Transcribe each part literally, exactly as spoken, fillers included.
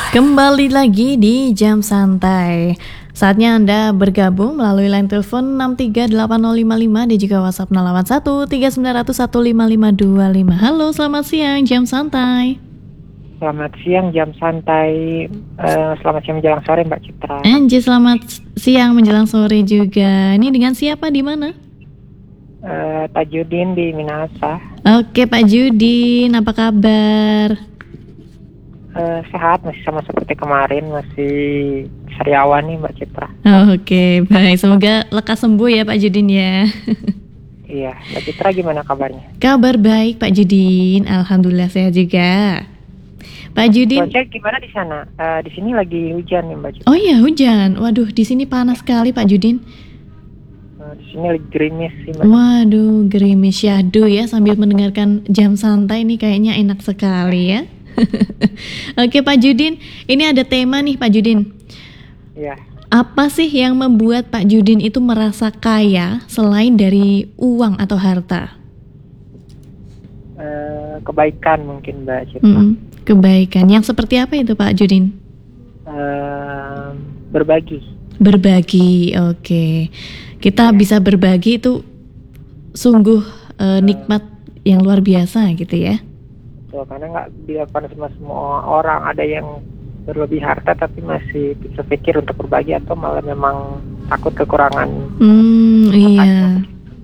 Kembali lagi di Jam Santai. Saatnya Anda bergabung melalui line telepon enam tiga delapan nol lima lima dan juga WhatsApp nol delapan satu tiga sembilan nol nol satu lima lima dua lima. Halo, selamat siang Jam Santai. Selamat siang Jam Santai. Uh, selamat siang menjelang sore Mbak Citra. Anji, selamat siang menjelang sore juga. Ini dengan siapa, di mana? Uh, Pak Judin di Minahasa. Oke Pak Judin, apa kabar? Uh, sehat, masih sama seperti kemarin, masih sariawan nih Mbak Citra. Oh, Oke, okay, baik. Semoga lekas sembuh ya Pak Judin ya. Iya, Mbak Citra gimana kabarnya? Kabar baik Pak Judin, alhamdulillah sehat juga. Pak Judin. Cuaca gimana di sana? Uh, di sini lagi hujan nih Mbak Citra. Oh iya, hujan. Waduh, di sini panas sekali Pak Judin. Uh, di sini lagi gerimis sih Mbak. Waduh, gerimis syahdu ya, sambil mendengarkan Jam Santai nih kayaknya enak sekali ya. Oke Pak Judin, ini ada tema nih Pak Judin. Iya. Apa sih yang membuat Pak Judin itu merasa kaya selain dari uang atau harta? Uh, kebaikan mungkin Mbak Citra. Mm-mm, kebaikan, yang seperti apa itu Pak Judin? Uh, berbagi. Berbagi, oke. Okay. Kita bisa berbagi itu sungguh uh, nikmat yang luar biasa gitu ya. So, karena nggak dilakukan sama semua orang. Ada yang berlebih harta tapi masih berpikir untuk berbagi, atau malah memang takut kekurangan. Hmm, iya.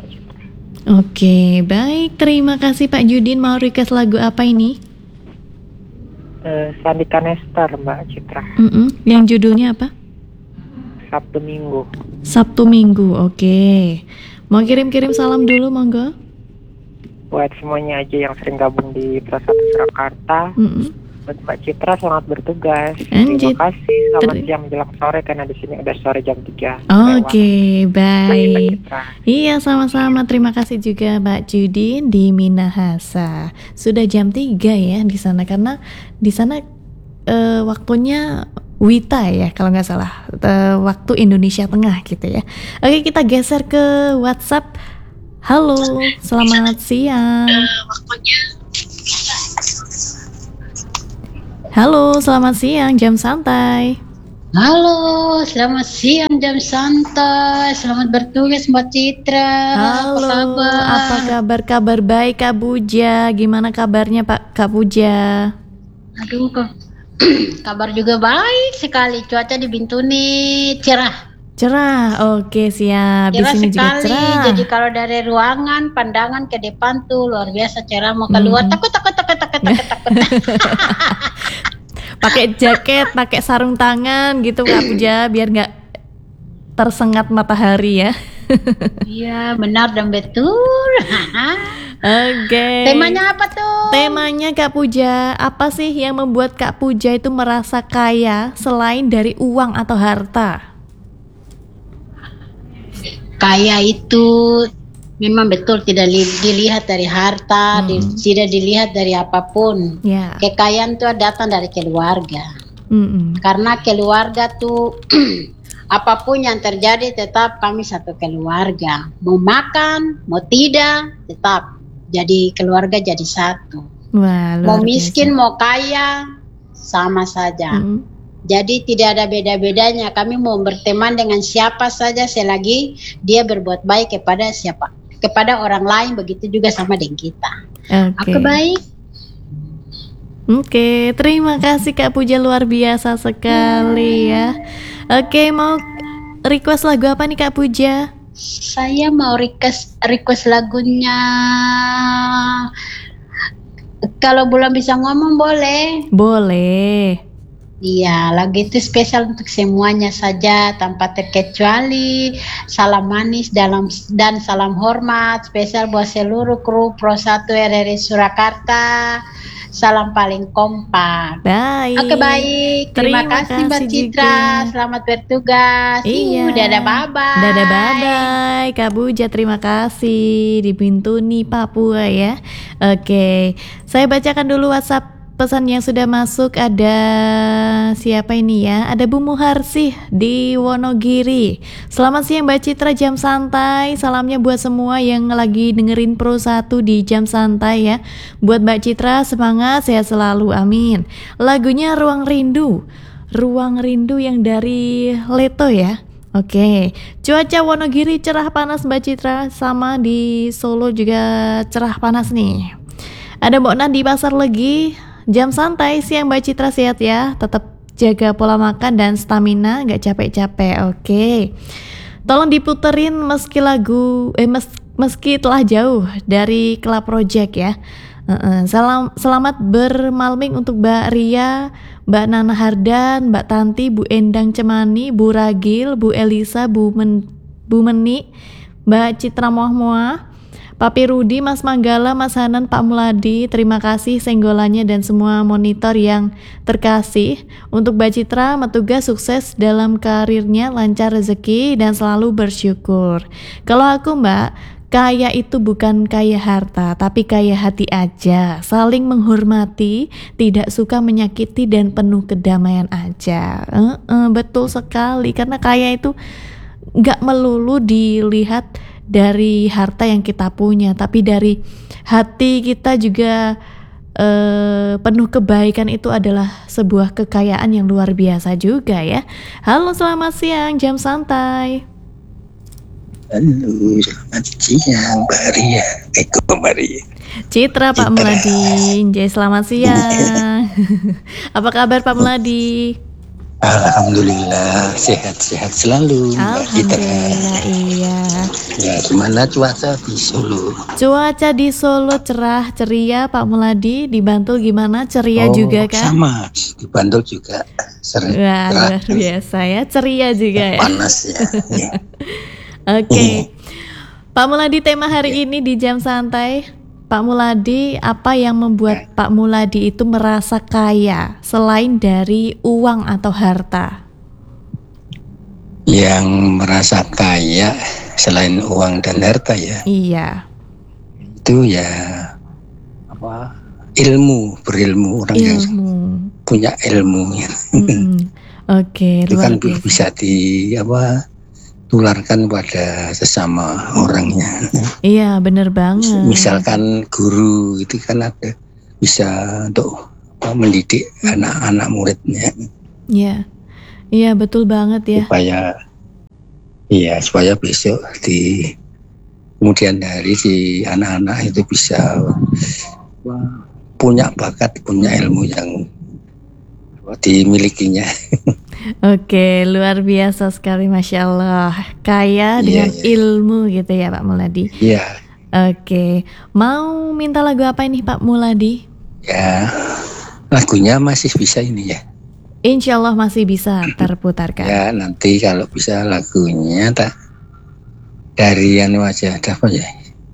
Oke, baik. Terima kasih Pak Judin. Mau request lagu apa ini? Uh, Sandika Nestor Mbak Citra. Mm-mm. Yang judulnya apa? Sabtu Minggu. Sabtu Minggu, oke. Mau kirim-kirim salam dulu, monggo. Buat semuanya aja yang sering gabung di Plus satu Surakarta. Mm-mm. Buat Mbak Citra, selamat bertugas. Anjir. Terima kasih. Selamat Ter- siang menjelang sore, karena di sini udah sore jam tiga. Oke, baik. Citra. Iya, sama-sama. Terima kasih juga Mbak Judin di Minahasa. Sudah jam tiga ya di sana, karena di sana eh, waktunya Wita ya, kalau nggak salah. Eh, waktu Indonesia Tengah gitu ya. Oke, kita geser ke WhatsApp. Halo, selamat siang. Halo, selamat siang, Jam Santai. Halo, selamat siang Jam Santai. Selamat bertugas Mbak Citra. Halo, apa kabar? apa kabar? Kabar baik Kak Puja. Gimana kabarnya Pak Kak Puja? Aduh, kok kabar juga baik sekali. Cuaca di Bintuni cerah. Cerah, oke siap. Di Cerah sini juga sekali. cerah. Jadi kalau dari ruangan, pandangan ke depan tuh luar biasa cerah. Mau keluar Hmm. takut takut takut takut takut takut. Pakai jaket, pakai sarung tangan gitu Kak Puja, biar nggak tersengat matahari ya. Iya, benar dan betul. Oke. Temanya apa tuh? Temanya Kak Puja, apa sih yang membuat Kak Puja itu merasa kaya selain dari uang atau harta? Kaya itu memang betul tidak li- dilihat dari harta, Hmm. di- tidak dilihat dari apapun. Ya. Kekayaan itu datang dari keluarga. Mm-mm. Karena keluarga tuh apapun yang terjadi tetap kami satu keluarga. Mau makan, mau tidak, tetap jadi keluarga, jadi satu. Wah, luar Mau biasa. miskin, mau kaya, sama saja. Mm-mm. Jadi tidak ada beda-bedanya. Kami mau berteman dengan siapa saja selagi dia berbuat baik kepada siapa, kepada orang lain, begitu juga sama dengan kita. Oke. Aku baik. Oke, terima kasih Kak Puja, luar biasa sekali ya. Oke, mau request lagu apa nih Kak Puja? Saya mau request request lagunya. Kalau belum bisa ngomong boleh. Boleh. Iya, lagu itu spesial untuk semuanya saja tanpa terkecuali. Salam manis dalam dan salam hormat spesial buat seluruh kru Pro satu R R I Surakarta. Salam paling kompak. Baik. Oke, baik. Terima, Terima kasih Mbak kasih Citra. juga. Selamat bertugas. Iya. Yuh, dadah bye-bye. Dadah bye-bye Kak Puja, terima kasih di Bintuni, Papua ya. Oke, saya bacakan dulu WhatsApp pesan yang sudah masuk ada siapa ini ya? Ada Bu Muharsih di Wonogiri. Selamat siang Mbak Citra, jam santai. Salamnya buat semua yang lagi dengerin Pro satu di jam santai ya. Buat Mbak Citra semangat, sehat selalu, amin. Lagunya Ruang Rindu. Ruang Rindu yang dari Leto ya. Oke, cuaca Wonogiri cerah panas Mbak Citra, sama di Solo juga cerah panas nih. Ada Mbak Nan di Pasar Legi, jam santai siang Mbak Citra, sehat ya, tetap jaga pola makan dan stamina, nggak capek-capek. Oke, tolong diputerin meski lagu, eh mes, meski telah jauh dari Club Project ya. Uh-uh. Salam, selamat bermalming untuk Mbak Ria, Mbak Nana Hardan, Mbak Tanti, Bu Endang Cemani, Bu Ragil, Bu Elisa, Bu, Men, Bu Meni, Mbak Citra Moah-Moah, Papi Rudi, Mas Manggala, Mas Hanan, Pak Muladi. Terima kasih senggolannya dan semua monitor yang terkasih. Untuk Mbak Citra, Metuga sukses dalam karirnya, lancar rezeki dan selalu bersyukur. Kalau aku Mbak, kaya itu bukan kaya harta, tapi kaya hati aja. Saling menghormati, tidak suka menyakiti dan penuh kedamaian aja. uh, uh, Betul sekali, karena kaya itu gak melulu dilihat dari harta yang kita punya, tapi dari hati kita juga uh, penuh kebaikan. Itu adalah sebuah kekayaan yang luar biasa juga ya. Halo, selamat siang, jam santai. Halo, selamat siang Mbak Ria. Eko Mbak Ria. Citra, Pak Muladi. Jai, selamat siang. Apa kabar Pak Muladi? Alhamdulillah, sehat-sehat selalu Mbak Citra. Alhamdulillah, iya. Ya, gimana cuaca di Solo? Cuaca di Solo cerah, ceria Pak Muladi. Di Bantul gimana? Ceria Oh, juga kan? sama, di Bantul juga sering Wah, cerah, luar biasa ya, ceria juga ya. panas ya. Ya. Oke, okay. Pak Muladi, tema hari ini di jam santai, Pak Muladi, apa yang membuat Pak Muladi itu merasa kaya selain dari uang atau harta? Yang merasa kaya selain uang dan harta ya? Iya. Itu ya apa? Ilmu, berilmu, orang ilmu. yang punya ilmu. Mm-hmm. Oke, okay, itu luar kan biasa. Bisa di apa? Tularkan pada sesama orangnya. Iya, benar banget. Misalkan guru itu kan ada bisa untuk mendidik hmm. anak-anak muridnya. Iya, iya betul banget ya. Supaya, iya supaya besok di kemudian hari si anak-anak itu bisa wah, punya bakat, punya ilmu yang dimilikinya. Oke, luar biasa sekali, Masya Allah. Kaya dengan yeah, yeah. ilmu gitu ya Pak Muladi. Iya. Yeah. Oke, mau minta lagu apa ini Pak Muladi? Ya, lagunya masih bisa ini ya. Insya Allah masih bisa terputarkan. Ya, nanti kalau bisa lagunya tak dari anu aja, apa ya?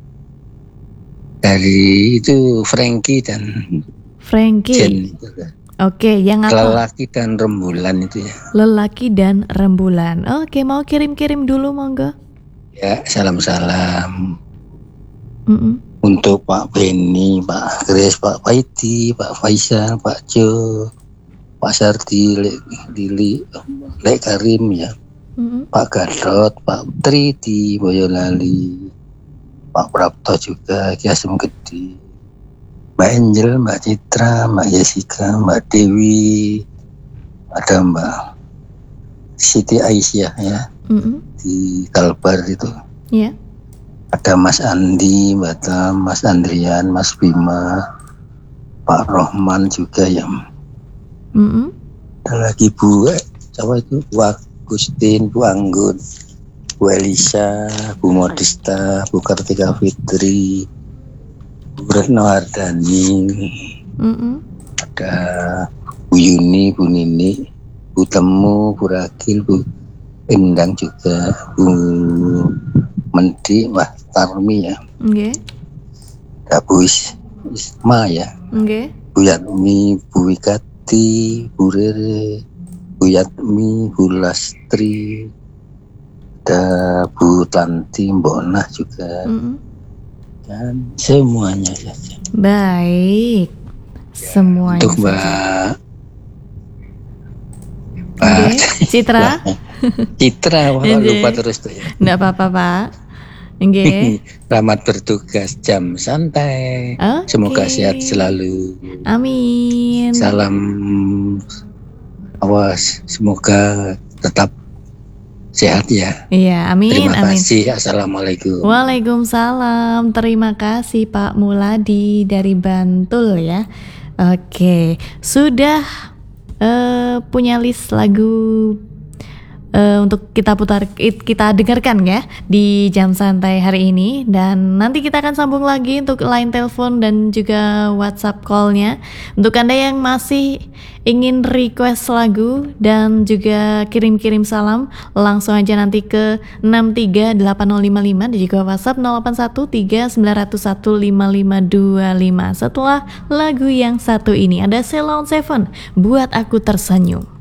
Dari itu Frankie dan Frankie. Jen itu kan. Oke, yang apa? Lelaki dan Rembulan itu ya. Lelaki dan Rembulan. Oke, mau kirim-kirim dulu monggo. Ya, salam-salam. Mm-mm. Untuk Pak Beni, Pak Kris, Pak Faiti, Pak Faisal, Pak Jo, Pak Sardi, Lili, Lek Karim ya. Mm-mm. Pak Gadot, Pak Putri di Boyolali, Pak Prapto juga, Kiasem Gede, Mbak Angel, Mbak Citra, Mbak Jessica, Mbak Dewi, ada Mbak Siti Aisyah ya, mm-hmm. di Kalbar itu. Iya. Yeah. Ada Mas Andi, Mbak Tam, Mas Andrian, Mas Bima, Pak Rohman juga ya. Mm-hmm. Ada lagi Bu, eh, siapa itu? Bu Agustin, Bu Anggun, Bu Elisa, Bu Modista, Bu Kartika Fitri, Bu Retno Hardani, mm-hmm. ada Bu Yuni, Bu Nini, Bu Temu, Bu Rakil, Bu Endang juga, Bu Menti, Mbak Tarmi ya. Oke. Okay. Ada Bu Isma ya. Oke. Okay. Bu Yatmi, Bu Wikati, Bu Rere, Bu Yatmi, Bu Lastri, ada Bu Tanti, Mbok Nah juga. Mm-hmm. Dan semuanya saja. Baik, semuanya Untuk saja. Mbak Oke, Citra. Citra, wah Nggih. lupa terus tuh ya. Nggak apa-apa, Pak. Nggih. Selamat bertugas jam santai. Oke. Semoga sehat selalu. Amin. Salam awas, semoga tetap sehat ya. Iya, amin. Terima amin. kasih. Assalamualaikum. Waalaikumsalam. Terima kasih Pak Muladi dari Bantul ya. Oke, sudah uh, punya list lagu uh, untuk kita putar, kita dengarkan ya di jam santai hari ini, dan nanti kita akan sambung lagi untuk line telepon dan juga WhatsApp call-nya. Untuk Anda yang masih ingin request lagu dan juga kirim-kirim salam, langsung aja nanti ke enam tiga delapan nol lima lima dan juga WhatsApp nol delapan satu tiga sembilan nol satu lima lima dua lima. Setelah lagu yang satu ini ada Ceylon Seven, Buat Aku Tersenyum.